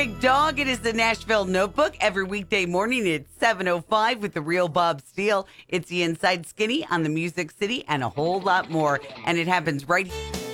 Big Dog. It is the Nashville Notebook every weekday morning at 7:05 with the real Bob Steele. It's the Inside Skinny on the Music City and a whole lot more. And it happens right